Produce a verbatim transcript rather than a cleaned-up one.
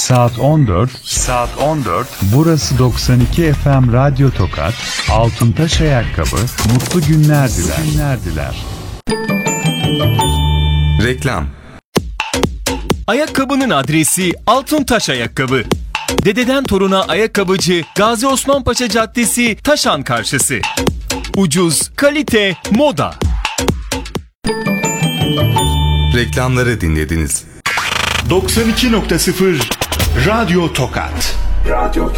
Saat on dört. Saat on dört. Burası doksan iki F M Radyo Tokat. Altıntaş Ayakkabı. Mutlu günler diler. Günler diler. Reklam. Ayakkabının adresi Altıntaş Ayakkabı. Dededen toruna ayakkabıcı Gazi Osman Paşa Caddesi, Taşan karşısı. Ucuz, kalite, moda. Reklamları dinlediniz. doksan iki nokta sıfır Radyo Tokat. Radyo